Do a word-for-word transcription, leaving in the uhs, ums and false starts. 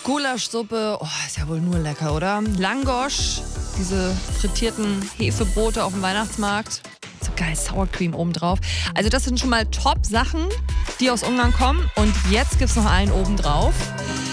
Gulaschsuppe, oh, ist ja wohl nur lecker, oder? Langosch, diese frittierten Hefebrote auf dem Weihnachtsmarkt. So geil, Sour Cream obendrauf. Also das sind schon mal Top-Sachen, die aus Ungarn kommen. Und jetzt gibt's noch einen obendrauf.